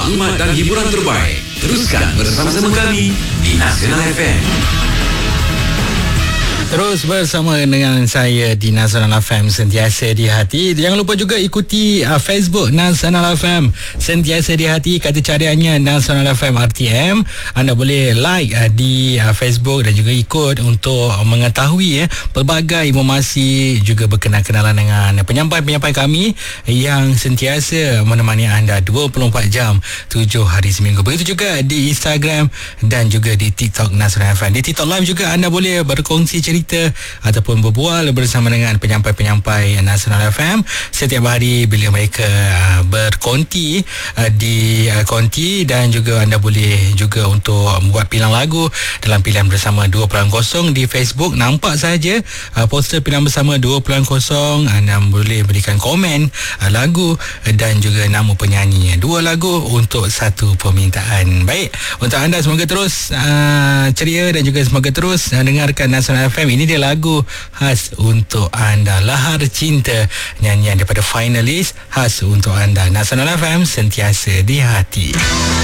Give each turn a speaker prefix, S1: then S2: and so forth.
S1: maklumat dan hiburan terbaik. Teruskan bersama-sama kami di Nasional FM.
S2: Terus bersama dengan saya di Nasional FM, sentiasa di hati. Jangan lupa juga ikuti Facebook Nasional FM, sentiasa di hati. Kata cariannya Nasional FM RTM. Anda boleh like di Facebook dan juga ikut untuk mengetahui pelbagai informasi, juga berkenalan dengan penyampai-penyampai kami yang sentiasa menemani anda 24 jam 7 hari seminggu. Begitu juga di Instagram dan juga di TikTok Nasional FM. Di TikTok Live juga anda boleh berkongsi cerita ataupun berbual bersama dengan penyampai-penyampai Nasional FM setiap hari bila mereka berkonti di konti, dan juga anda boleh juga untuk membuat pilihan lagu dalam pilihan bersama 2.0 di Facebook. Nampak saja poster pilihan bersama 2.0, anda boleh berikan komen lagu dan juga nama penyanyi. 2 lagu untuk 1 permintaan. Baik, untuk anda semoga terus ceria dan juga semoga terus dengarkan Nasional FM. Ini dia lagu khas untuk anda, Lahar Cinta, nyanyian daripada finalis khas untuk anda. Nasional FM, sentiasa di hati.